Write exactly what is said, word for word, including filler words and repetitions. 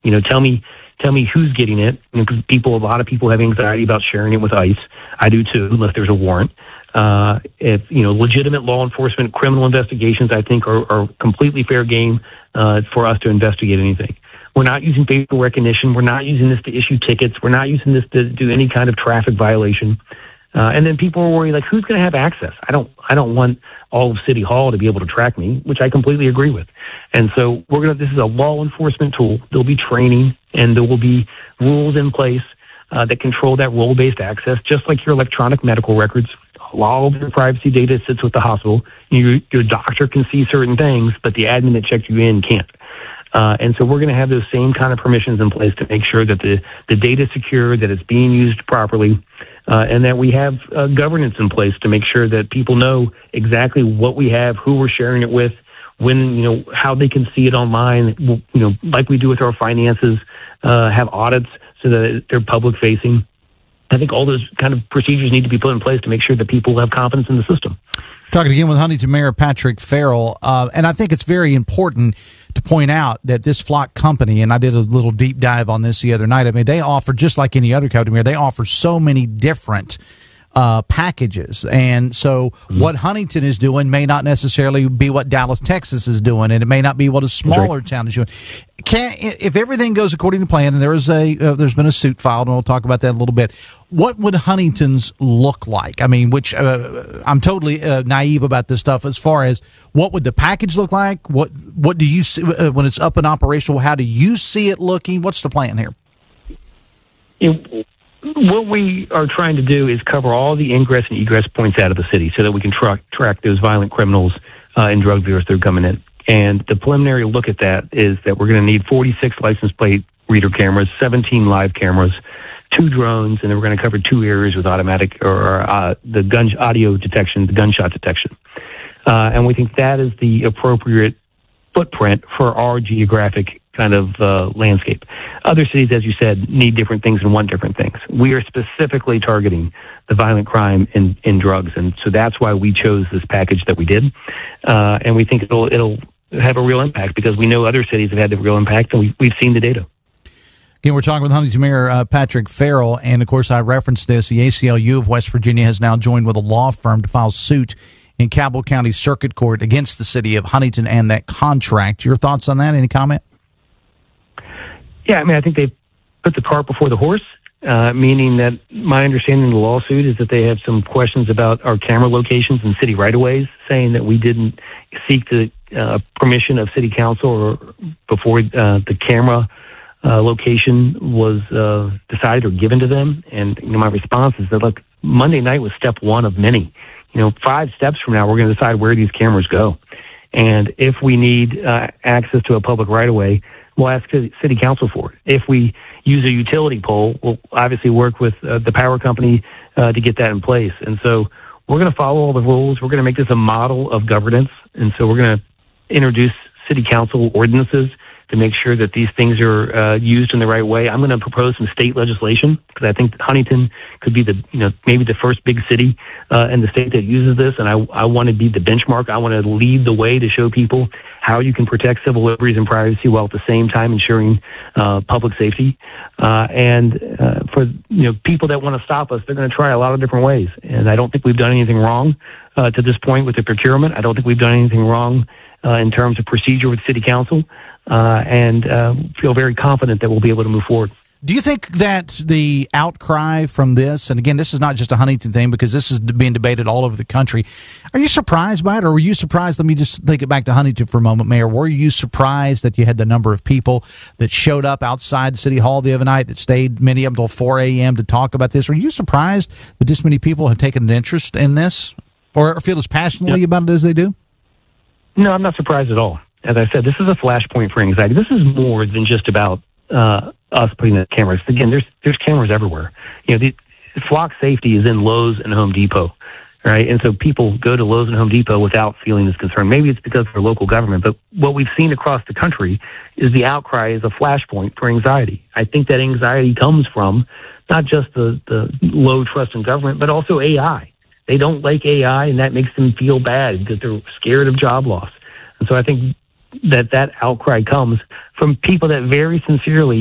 You know, tell me, tell me who's getting it. Because you know, people, a lot of people have anxiety about sharing it with ICE. I do too, unless there's a warrant. Uh, if you know, legitimate law enforcement, criminal investigations, I think are, are completely fair game uh, for us to investigate anything. We're not using facial recognition. We're not using this to issue tickets. We're not using this to do any kind of traffic violation. Uh, and then people are worried, like, who's going to have access? I don't, I don't want all of City Hall to be able to track me, which I completely agree with. And so we're going to, this is a law enforcement tool. There'll be training and there will be rules in place uh, that control that role-based access, just like your electronic medical records. All of your privacy data sits with the hospital. Your, your doctor can see certain things, but the admin that checked you in can't. Uh, and so we're going to have those same kind of permissions in place to make sure that the, the data is secure, that it's being used properly, uh, and that we have uh, governance in place to make sure that people know exactly what we have, who we're sharing it with, when, you know, how they can see it online, you know, like we do with our finances, uh, have audits so that they're public facing. I think all those kind of procedures need to be put in place to make sure that people have confidence in the system. Talking again with Huntington Mayor Patrick Farrell, uh, and I think it's very important to point out that this Flock company, and I did a little deep dive on this the other night, I mean, they offer, just like any other company, Mayor, they offer so many different uh, packages. And so mm-hmm. what Huntington is doing may not necessarily be what Dallas, Texas is doing, and it may not be what a smaller right. town is doing. Can, if everything goes according to plan, and there is a, uh, there's been a suit filed, and we'll talk about that in a little bit, what would Huntington's look like? I mean, which uh, I'm totally uh, naive about this stuff as far as what would the package look like? What what do you see uh, when it's up and operational? How do you see it looking? What's the plan here? It, what we are trying to do is cover all the ingress and egress points out of the city so that we can track track those violent criminals uh, and drug dealers that are coming in. And the preliminary look at that is that we're going to need forty-six license plate reader cameras, seventeen live cameras, two drones, and then we're going to cover two areas with automatic or uh, the gun audio detection, the gunshot detection. Uh, and we think that is the appropriate footprint for our geographic kind of uh, landscape. Other cities, as you said, need different things and want different things. We are specifically targeting the violent crime in, in drugs, and so that's why we chose this package that we did. Uh, and we think it'll it'll have a real impact because we know other cities have had the real impact, and we, we've seen the data. Again, we're talking with Huntington Mayor uh, Patrick Farrell, and of course I referenced this. The A C L U of West Virginia has now joined with a law firm to file suit in Cabell County Circuit Court against the city of Huntington and that contract. Your thoughts on that? Any comment? Yeah, I mean, I think they put the cart before the horse, uh, meaning that my understanding of the lawsuit is that they have some questions about our camera locations and city right-of-ways, saying that we didn't seek the uh, permission of city council or before uh, the camera Uh, location was uh, decided or given to them. And you know, my response is that, look, Monday night was step one of many. You know, five steps from now, we're going to decide where these cameras go. And if we need uh, access to a public right-of-way, we'll ask city council for it. If we use a utility pole, we'll obviously work with uh, the power company uh, to get that in place. And so we're going to follow all the rules. We're going to make this a model of governance. And so we're going to introduce city council ordinances to make sure that these things are uh, used in the right way. I'm going to propose some state legislation because I think Huntington could be the, you know, maybe the first big city uh, in the state that uses this, and I, I want to be the benchmark. I want to lead the way to show people how you can protect civil liberties and privacy while at the same time ensuring uh, public safety. Uh, and uh, for you know people that want to stop us, they're going to try a lot of different ways. And I don't think we've done anything wrong uh, to this point with the procurement. I don't think we've done anything wrong uh, in terms of procedure with city council. Uh, and uh, feel very confident that we'll be able to move forward. Do you think that the outcry from this, and again, this is not just a Huntington thing because this is being debated all over the country, are you surprised by it, or were you surprised? Let me just take it back to Huntington for a moment, Mayor. Were you surprised that you had the number of people that showed up outside City Hall the other night, that stayed many of them until four a.m. to talk about this? Were you surprised that this many people have taken an interest in this, or feel as passionately yep. about it as they do? No, I'm not surprised at all. As I said, this is a flashpoint for anxiety. This is more than just about uh, us putting the cameras. Again, there's there's cameras everywhere. You know, the Flock safety is in Lowe's and Home Depot, right? And so people go to Lowe's and Home Depot without feeling this concern. Maybe it's because of their local government, but what we've seen across the country is the outcry is a flashpoint for anxiety. I think that anxiety comes from not just the, the low trust in government, but also A I. They don't like A I, and that makes them feel bad because they're scared of job loss. And so I think that that outcry comes from people that very sincerely